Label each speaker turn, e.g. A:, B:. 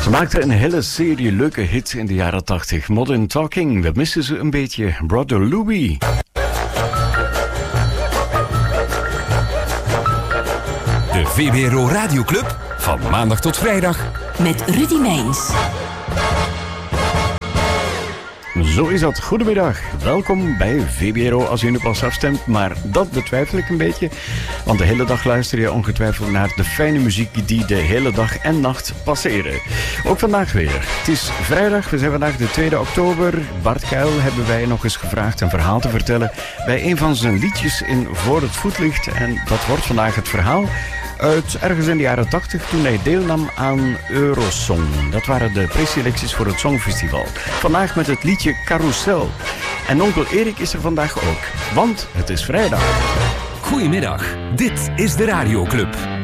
A: Ze maakten een hele serie leuke hits in de jaren 80. Modern Talking, we missen ze een beetje. Brother Louie.
B: De VBRO Radioclub, van maandag tot vrijdag.
C: Met Rudy Meijns.
A: Zo is dat. Goedemiddag. Welkom bij VBRO als u nu pas afstemt. Maar dat betwijfel ik een beetje. Want de hele dag luister je ongetwijfeld naar de fijne muziek die de hele dag en nacht passeren. Ook vandaag weer. Het is vrijdag. We zijn vandaag de 2 oktober. Bart Kuil hebben wij nog eens gevraagd een verhaal te vertellen bij een van zijn liedjes in Voor het Voetlicht. En dat wordt vandaag het verhaal uit ergens in de jaren 80 toen hij deelnam aan Eurosong. Dat waren de preselecties voor het Songfestival. Vandaag met het liedje Carousel. En onkel Erik is er vandaag ook, want het is vrijdag.
B: Goedemiddag, dit is de Radioclub.